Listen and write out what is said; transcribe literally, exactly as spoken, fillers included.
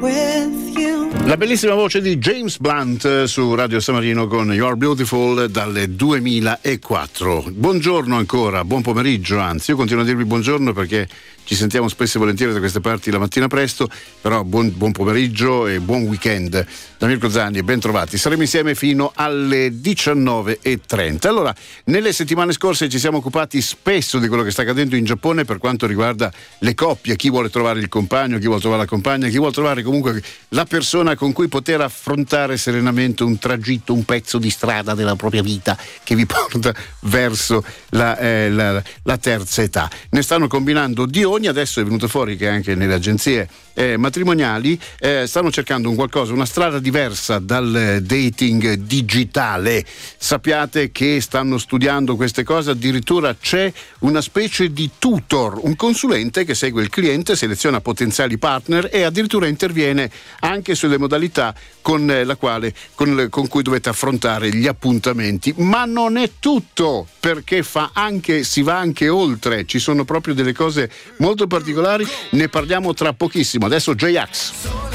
with you. La bellissima voce di James Blunt su Radio San Marino con You're Beautiful dalle duemilaquattro. Buongiorno ancora, buon pomeriggio, anzi io continuo a dirvi buongiorno perché ci sentiamo spesso e volentieri da queste parti la mattina presto, però buon, buon pomeriggio e buon weekend da Mirko Zanni, ben trovati. Saremo insieme fino alle diciannove e trenta. Allora, nelle settimane scorse ci siamo occupati spesso di quello che sta accadendo in Giappone per quanto riguarda le coppie, chi vuole trovare il compagno, chi vuole trovare la compagna, chi vuole trovare comunque la persona con cui poter affrontare serenamente un tragitto, un pezzo di strada della propria vita che vi porta verso la, eh, la, la terza età. Ne stanno combinando di ogni, adesso è venuto fuori che anche nelle agenzie eh, matrimoniali eh, stanno cercando un qualcosa, una strada diversa dal dating digitale. Sappiate che stanno studiando queste cose, addirittura c'è una specie di tutor, un consulente che segue il cliente, seleziona potenziali partner e addirittura interviene anche sulle modalità con la quale con, con cui dovete affrontare gli appuntamenti. Ma non è tutto, perché fa anche si va anche oltre, ci sono proprio delle cose molto particolari, ne parliamo tra pochissimo. Adesso J-Ax.